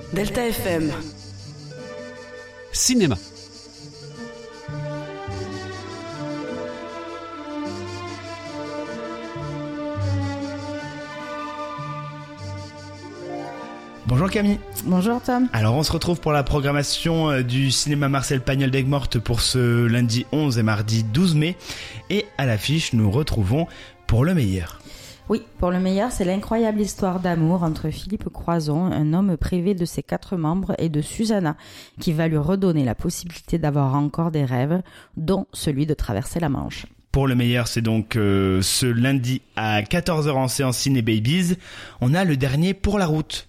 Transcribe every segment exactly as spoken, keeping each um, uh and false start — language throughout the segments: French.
Delta F M. Cinéma. Bonjour Camille. Bonjour Tom. Alors on se retrouve pour la programmation du cinéma Marcel Pagnol d'Aigues-Mortes pour ce lundi onze et mardi douze mai. Et à l'affiche, nous retrouvons Pour le meilleur. Oui, Pour le meilleur, c'est l'incroyable histoire d'amour entre Philippe Croison, un homme privé de ses quatre membres, et de Susanna, qui va lui redonner la possibilité d'avoir encore des rêves, dont celui de traverser la Manche. Pour le meilleur, c'est donc euh, ce lundi à quatorze heures en séance Ciné Babies. On a le dernier Pour la route.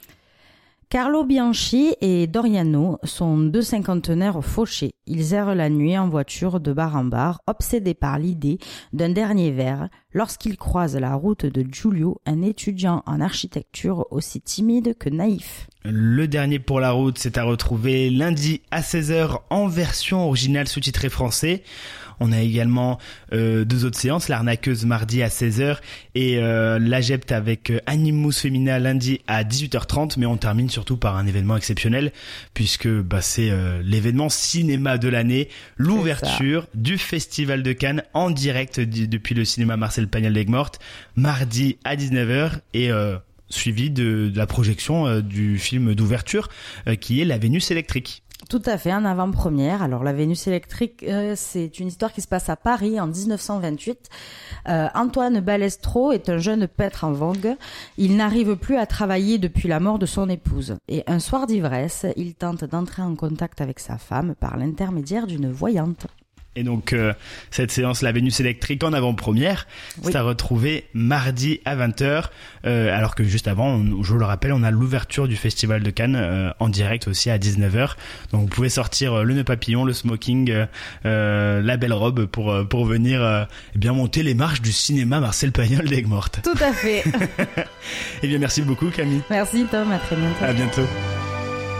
Carlo Bianchi et Doriano sont deux cinquantenaires fauchés. Ils errent la nuit en voiture de bar en bar, obsédés par l'idée d'un dernier verre, lorsqu'ils croisent la route de Giulio, un étudiant en architecture aussi timide que naïf. Le dernier Pour la route, c'est à retrouver lundi à seize heures en version originale sous-titrée français. On a également euh, deux autres séances, l'arnaqueuse mardi à seize heures et euh, l'Agept avec euh, Animus Femina lundi à dix-huit heures trente. Mais on termine surtout par un événement exceptionnel puisque bah, c'est euh, l'événement cinéma de l'année, l'ouverture du Festival de Cannes en direct d- depuis le cinéma Marcel Pagnol d'Aigues-Mortes, mardi à dix-neuf heures et euh, suivi de, de la projection euh, du film d'ouverture euh, qui est La Vénus électrique. Tout à fait, en avant-première. Alors, la Vénus électrique, euh, c'est une histoire qui se passe à Paris en dix-neuf cent vingt-huit. Euh, Antoine Balestro est un jeune peintre en vogue. Il n'arrive plus à travailler depuis la mort de son épouse. Et un soir d'ivresse, il tente d'entrer en contact avec sa femme par l'intermédiaire d'une voyante. Et donc, euh, cette séance, La Vénus électrique en avant-première, oui. C'est à retrouver mardi à vingt heures, euh, alors que juste avant, on, je vous le rappelle, on a l'ouverture du Festival de Cannes euh, en direct aussi à dix-neuf heures. Donc, vous pouvez sortir euh, le nœud papillon, le smoking, euh, euh, la belle robe pour, euh, pour venir euh, eh bien monter les marches du cinéma Marcel Pagnol d'Aigues-Mortes. Tout à fait. Eh bien, merci beaucoup Camille. Merci Tom, à très bientôt. À bientôt.